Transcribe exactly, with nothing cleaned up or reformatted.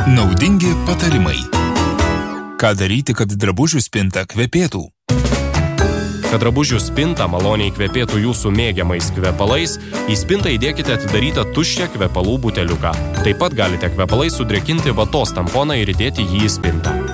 Naudingi patarimai. Ką daryti, kad drabužių spinta kvepėtų? Kad drabužių spinta maloniai kvepėtų jūsų mėgiamais kvepalais, į spintą įdėkite atidarytą tuščią kvepalų buteliuką. Taip pat galite kvepalais sudrėkinti vatos tamponą ir įdėti jį į spintą.